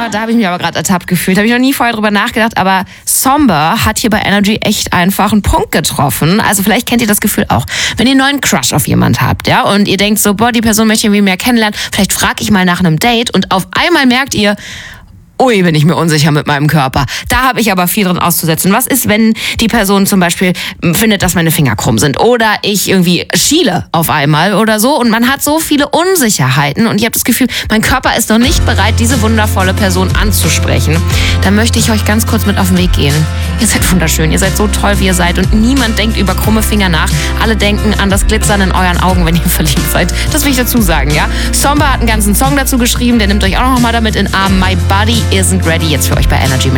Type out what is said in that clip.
da habe ich mich aber gerade ertappt gefühlt. Habe ich noch nie vorher drüber nachgedacht, aber Somber hat hier bei Energy echt einfach einen Punkt getroffen. Also vielleicht kennt ihr das Gefühl auch, wenn ihr einen neuen Crush auf jemand habt, ja, und ihr denkt so, boah, die Person möchte ich irgendwie mehr kennenlernen, vielleicht frage ich mal nach einem Date und auf einmal merkt ihr, ui, bin ich mir unsicher mit meinem Körper. Da habe ich aber viel drin auszusetzen. Was ist, wenn die Person zum Beispiel findet, dass meine Finger krumm sind oder ich irgendwie schiele auf einmal oder so und man hat so viele Unsicherheiten und ich habe das Gefühl, mein Körper ist noch nicht bereit, diese wundervolle Person anzusprechen. Da möchte ich euch ganz kurz mit auf den Weg gehen. Ihr seid wunderschön, ihr seid so toll, wie ihr seid und niemand denkt über krumme Finger nach. Alle denken an das Glitzern in euren Augen, wenn ihr verliebt seid. Das will ich dazu sagen, ja? Somber hat einen ganzen Song dazu geschrieben, der nimmt euch auch noch mal damit in den Arm. My Body Isn't Ready, jetzt für euch bei Energy mit